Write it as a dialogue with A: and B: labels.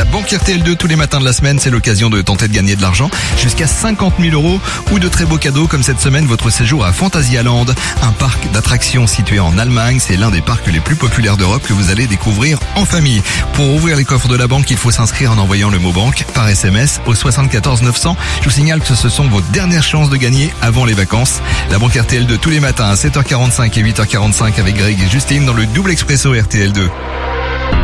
A: Banque RTL2 tous les matins de la semaine, c'est l'occasion de tenter de gagner de l'argent jusqu'à 50 000 € ou de très beaux cadeaux comme cette semaine votre séjour à Phantasialand, un parc d'attractions situé en Allemagne. C'est l'un des parcs les plus populaires d'Europe que vous allez découvrir en famille. Pour ouvrir les coffres de la banque, il faut s'inscrire en envoyant le mot banque par SMS au 74 900. Je vous signale que ce sont vos dernières chances de gagner avant les vacances. La Banque RTL2 tous les matins à 7h45 et 8h45 avec Greg et Justine dans le double expresso RTL2.